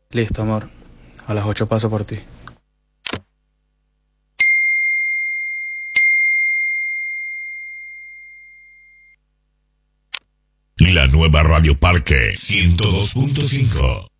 Listo, amor. A las 8 paso por ti. La nueva Radio Parque 102.5.